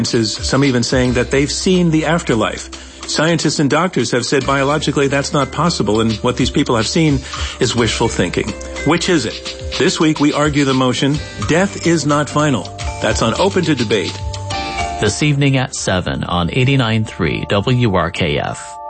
Some even saying that they've seen the afterlife. Scientists and doctors have said biologically that's not possible, and what these people have seen is wishful thinking. Which is it? This week we argue the motion, death is not final. That's on Open to Debate. This evening at 7 on 89.3 WRKF.